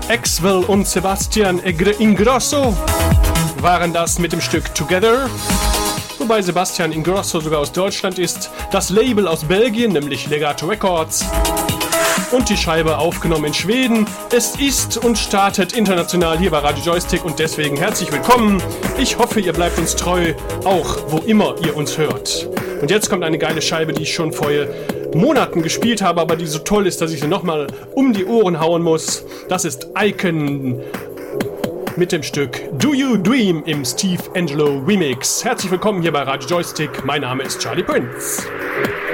Axwell und Sebastian Ingrosso waren das mit dem Stück Together. Wobei Sebastian Ingrosso sogar aus Deutschland ist, das Label aus Belgien, nämlich Legato Records. Und die Scheibe aufgenommen in Schweden. Es ist und startet international hier bei Radio Joystick und deswegen herzlich willkommen. Ich hoffe, ihr bleibt uns treu, auch wo immer ihr uns hört. Und jetzt kommt eine geile Scheibe, die ich schon vor Monaten gespielt habe, aber die so toll ist, dass ich sie nochmal um die Ohren hauen muss. Das ist Icon mit dem Stück Do You Dream im Steve Angelo Remix. Herzlich willkommen hier bei Radio Joystick. Mein Name ist Charlie Prince.